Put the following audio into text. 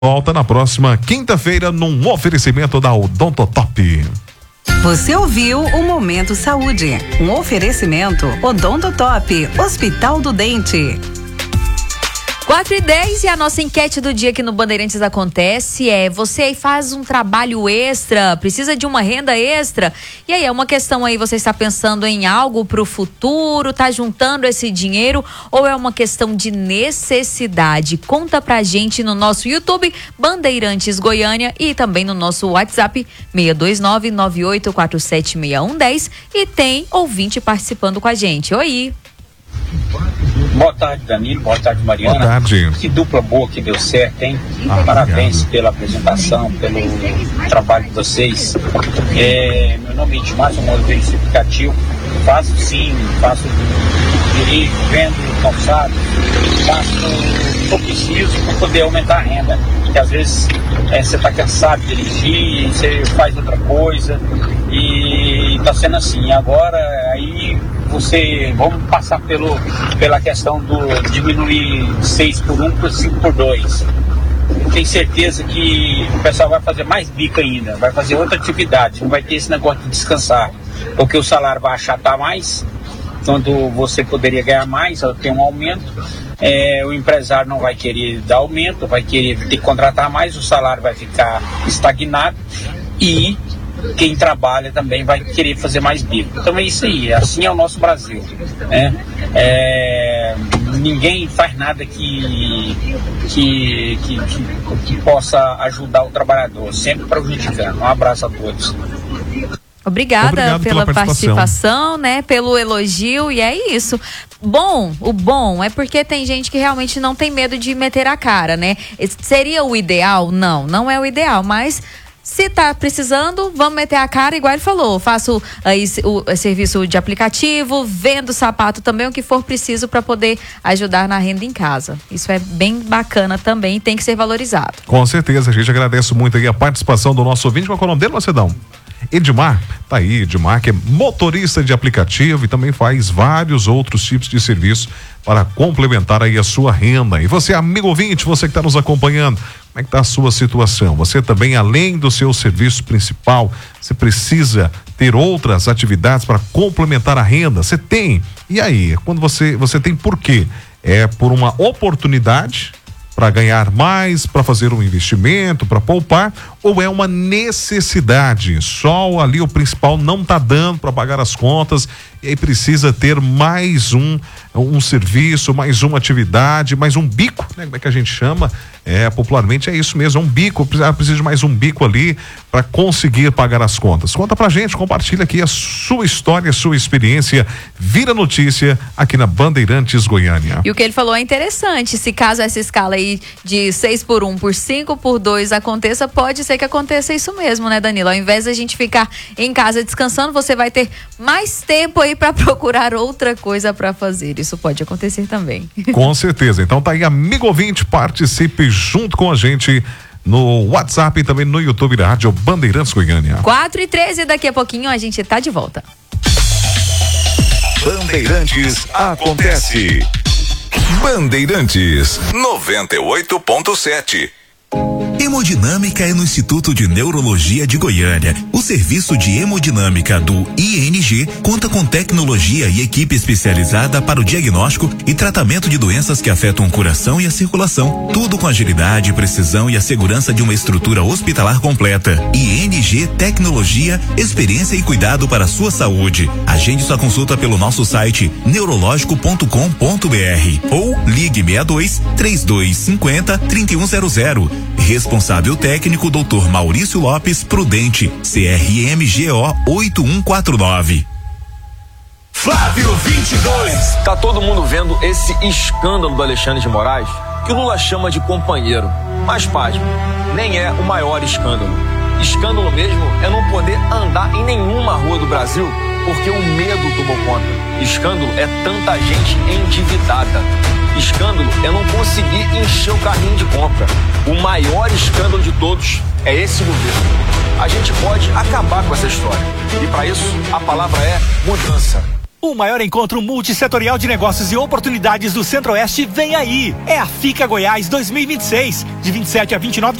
Volta na próxima quinta-feira num oferecimento da Odontotop. Você ouviu o Momento Saúde, um oferecimento Odontotop, Hospital do Dente. 4h10 e a nossa enquete do dia aqui no Bandeirantes acontece você aí faz um trabalho extra, precisa de uma renda extra, e aí é uma questão aí, você está pensando em algo para o futuro, tá juntando esse dinheiro, ou é uma questão de necessidade? Conta pra gente no nosso YouTube, Bandeirantes Goiânia, e também no nosso WhatsApp, 62998476110, e tem ouvinte participando com a gente. Oi! Boa tarde, Danilo. Boa tarde, Mariana. Boa tarde. Que dupla boa que deu certo, hein? Parabéns obrigado pela apresentação, pelo trabalho de vocês. Meu nome é Edmar, sou modelo verificativo. Faço dirijo, vendo calçado, faço o que eu preciso para poder aumentar a renda. Porque às vezes você está cansado de dirigir, você faz outra coisa e está sendo assim. Agora, aí vamos passar pela questão do diminuir 6 por 1 por 5 por 2. Tenho certeza que o pessoal vai fazer mais bico ainda, vai fazer outra atividade, não vai ter esse negócio de descansar, porque o salário vai achatar mais, quando você poderia ganhar mais, tem um aumento, o empresário não vai querer dar aumento, vai querer ter que contratar mais, o salário vai ficar estagnado e quem trabalha também vai querer fazer mais bico. Então é isso aí, assim é o nosso Brasil, né? Ninguém faz nada que possa ajudar o trabalhador, sempre prejudicando. Um abraço a todos. Obrigada pela participação, né? Pelo elogio, e é isso. O bom é porque tem gente que realmente não tem medo de meter a cara, né? Seria o ideal? Não é o ideal, mas se tá precisando, vamos meter a cara, igual ele falou. Faço aí o serviço de aplicativo, vendo sapato também, o que for preciso para poder ajudar na renda em casa. Isso é bem bacana também, tem que ser valorizado. Com certeza, a gente agradece muito aí a participação do nosso ouvinte. Qual é o nome dele, Macedão? Edmar, tá aí, Edmar, que é motorista de aplicativo e também faz vários outros tipos de serviço para complementar aí a sua renda. E você, amigo ouvinte, você que está nos acompanhando, como é que está a sua situação? Você também, além do seu serviço principal, você precisa ter outras atividades para complementar a renda? Você tem. E aí, quando você tem por quê? É por uma oportunidade para ganhar mais, para fazer um investimento, para poupar, ou é uma necessidade? Só ali o principal não está dando para pagar as contas e aí precisa ter mais um serviço, mais uma atividade, mais um bico, né? Como é que a gente chama? Popularmente é isso mesmo, é um bico, precisa de mais um bico ali para conseguir pagar as contas. Conta pra gente, compartilha aqui a sua história, a sua experiência, vira notícia aqui na Bandeirantes Goiânia. E o que ele falou é interessante, se caso essa escala aí de 6 por 1 por 5 por 2 aconteça, pode ser que aconteça isso mesmo, né, Danilo? Ao invés da gente ficar em casa descansando, você vai ter mais tempo aí para procurar outra coisa para fazer. Isso pode acontecer também. Com certeza. Então tá aí, amigo ouvinte, participe junto com a gente no WhatsApp e também no YouTube da Rádio Bandeirantes Goiânia. 4h13, daqui a pouquinho a gente tá de volta. Bandeirantes acontece. Bandeirantes 98.7. Hemodinâmica é no Instituto de Neurologia de Goiânia. O serviço de hemodinâmica do ING conta com tecnologia e equipe especializada para o diagnóstico e tratamento de doenças que afetam o coração e a circulação. Tudo com agilidade, precisão e a segurança de uma estrutura hospitalar completa. ING Tecnologia, experiência e cuidado para a sua saúde. Agende sua consulta pelo nosso site neurológico.com.br ou ligue 62 3250 3100. Responsável técnico Dr. Maurício Lopes Prudente, CRMGO 8149. Flávio 22. Tá todo mundo vendo esse escândalo do Alexandre de Moraes, que o Lula chama de companheiro. Mas, pasme, nem é o maior escândalo. Escândalo mesmo é não poder andar em nenhuma rua do Brasil porque o medo tomou conta. Escândalo é tanta gente endividada. Escândalo é não conseguir encher o carrinho de compra. O maior escândalo de todos é esse governo. A gente pode acabar com essa história. E para isso, a palavra é mudança. O maior encontro multissetorial de negócios e oportunidades do Centro-Oeste vem aí. É a FICA Goiás 2026, de 27 a 29